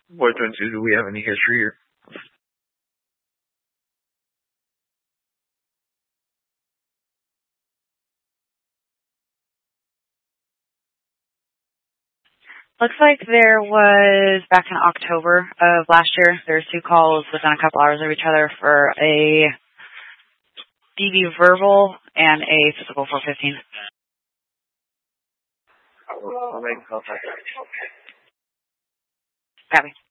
What offenses do we have any history here? Looks like there was, back in October of last year, there was 2 calls within a couple hours of each other for a DV verbal and a physical 415. I'll make contact. Copy.